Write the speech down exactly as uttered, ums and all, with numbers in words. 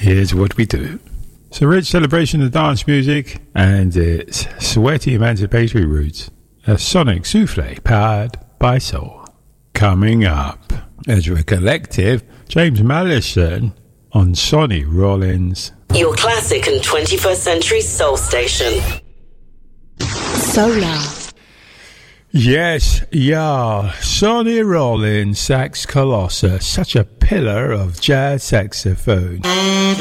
here's what we do. It's a rich celebration of dance music and its sweaty emancipatory roots. A sonic souffle powered by soul. Coming up, Ezra Collective, James Madison on Sonny Rollins. Your classic and twenty-first century soul station. Solar. Yes, yeah, Sonny Rollins, sax colossus, such a pillar of jazz saxophone.